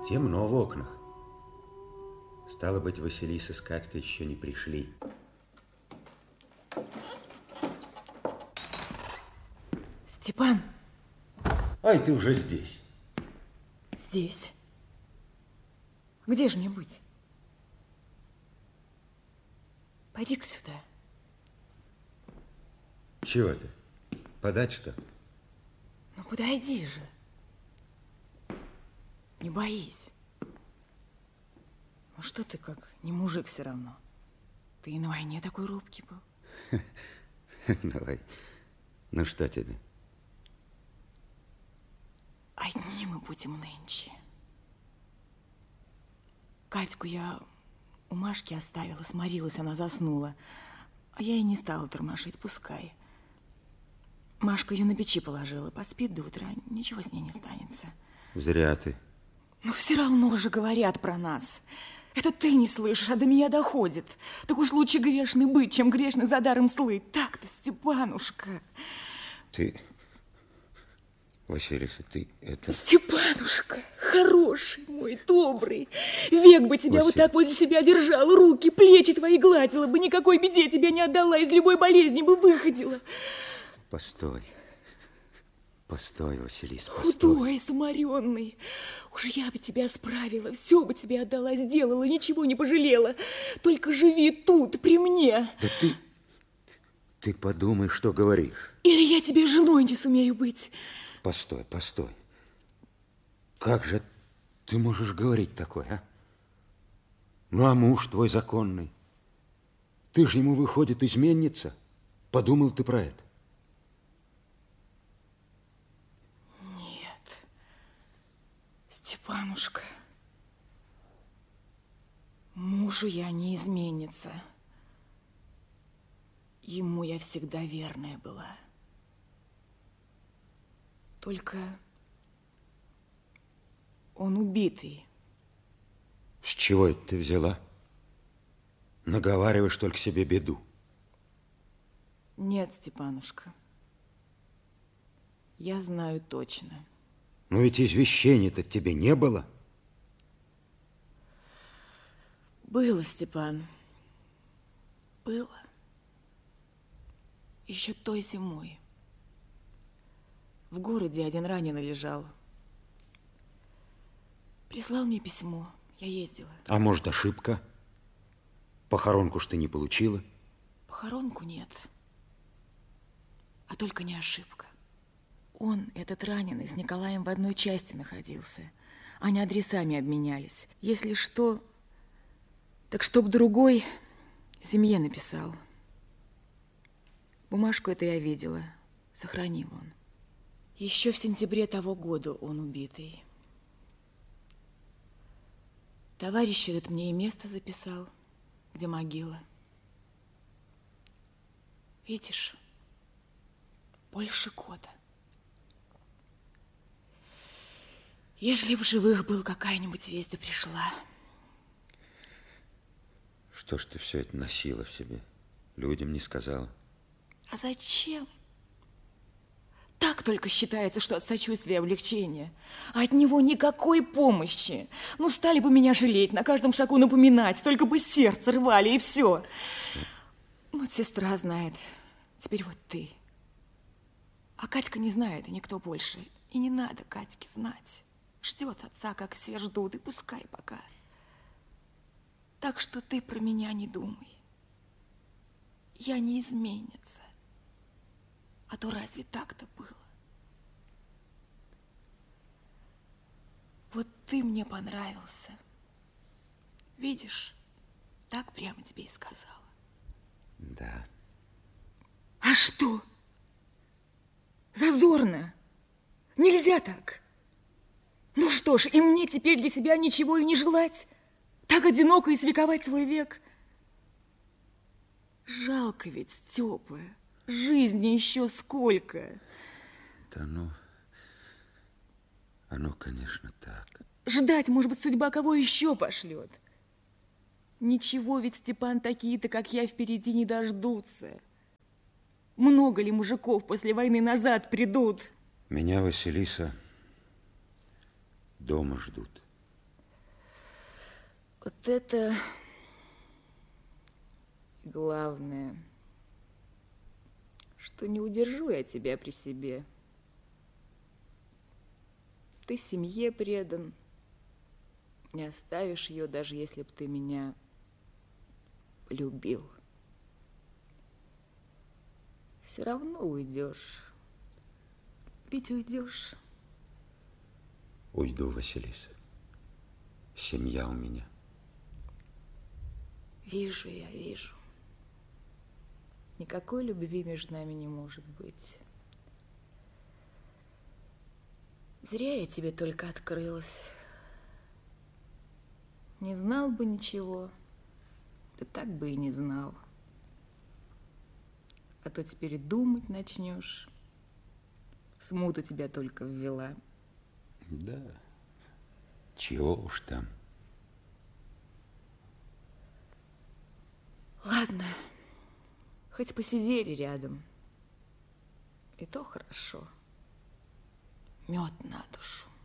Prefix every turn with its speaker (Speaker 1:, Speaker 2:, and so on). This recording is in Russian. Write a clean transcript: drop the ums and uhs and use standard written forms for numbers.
Speaker 1: Темно в окнах. Стало быть, Василиса с Катькой еще не пришли.
Speaker 2: Степан.
Speaker 1: Ай, ты уже здесь.
Speaker 2: Здесь. Где же мне быть? Пойди-ка сюда.
Speaker 1: Чего ты? Подать что?
Speaker 2: Ну, подойди же. Не боись. Ну, что ты как не мужик все равно? Ты и на войне такой робкий был.
Speaker 1: Давай. Ну, что тебе?
Speaker 2: Одни мы будем нынче. Катьку я у Машки оставила, сморилась, она заснула. А я и не стала тормошить, пускай. Машка ее на печи положила, поспит до утра, ничего с ней не станется.
Speaker 1: Зря ты.
Speaker 2: Ну, все равно же говорят про нас. Это ты не слышишь, а до меня доходит. Так уж лучше грешный быть, чем грешный за даром слыть. Так-то, Степанушка.
Speaker 1: Ты... Василиса, ты это...
Speaker 2: Степанушка, хороший мой, добрый. Век бы тебя вот так возле себя держал, руки, плечи твои гладила бы, никакой беде тебя не отдала, из любой болезни бы выходила.
Speaker 1: Постой. Постой, Василиса, постой.
Speaker 2: Худой, заморенный. Уж я бы тебя справила, все бы тебе отдала, сделала, ничего не пожалела. Только живи тут, при мне.
Speaker 1: Да ты подумай, что говоришь.
Speaker 2: Или я тебе женой не сумею быть.
Speaker 1: Постой, постой. Как же ты можешь говорить такое, а? Ну, а муж твой законный? Ты же ему, выходит, изменница? Подумал ты про это?
Speaker 2: Нет, Степанушка, мужу я не изменница. Ему я всегда верная была. Только он убитый.
Speaker 1: С чего это ты взяла? Наговариваешь только себе беду.
Speaker 2: Нет, Степанушка, я знаю точно.
Speaker 1: Но ведь извещения-то тебе не было.
Speaker 2: Было, Степан, было. Еще той зимой. В городе один раненый лежал. Прислал мне письмо. Я ездила.
Speaker 1: А может, ошибка? Похоронку ж ты не получила?
Speaker 2: Похоронку нет. А только не ошибка. Он, этот раненый, с Николаем в одной части находился. Они адресами обменялись. Если что, так чтоб другой семье написал. Бумажку эту я видела. Сохранил он. Еще в сентябре того года он убитый. Товарищ этот мне и место записал, где могила. Видишь, больше года. Ежели в живых был, какая-нибудь весть да пришла.
Speaker 1: Что ж ты все это носила в себе? Людям не сказала.
Speaker 2: А зачем? Так только считается, что от сочувствия облегчение, а от него никакой помощи. Ну, стали бы меня жалеть, на каждом шагу напоминать, только бы сердце рвали, и все. Вот сестра знает, теперь вот ты. А Катька не знает, и никто больше. И не надо Катьке знать. Ждет отца, как все ждут, и пускай пока. Так что ты про меня не думай. Я не изменница. А то разве так-то было? Вот ты мне понравился. Видишь, так прямо тебе и сказала.
Speaker 1: Да.
Speaker 2: А что? Зазорно. Нельзя так. Ну что ж, и мне теперь для себя ничего и не желать? Так одиноко и свековать свой век? Жалко ведь, Степа. Жизни еще сколько.
Speaker 1: Да ну, оно, конечно, так.
Speaker 2: Ждать, может быть, судьба кого еще пошлет. Ничего ведь, Степан, такие-то, как я, впереди не дождутся. Много ли мужиков после войны назад придут?
Speaker 1: Меня, Василиса, дома ждут.
Speaker 2: Вот это главное, что не удержу я тебя при себе. Ты семье предан, не оставишь ее, даже если бы ты меня полюбил. Все равно уйдешь. Ведь уйдешь.
Speaker 1: Уйду, Василиса. Семья у меня.
Speaker 2: Вижу я, вижу. Никакой любви между нами не может быть. Зря я тебе только открылась. Не знал бы ничего, да так бы и не знал. А то теперь и думать начнешь. Смуту тебя только ввела.
Speaker 1: Да, чего уж там.
Speaker 2: Ладно, хоть посидели рядом. И то хорошо. Мед на душу.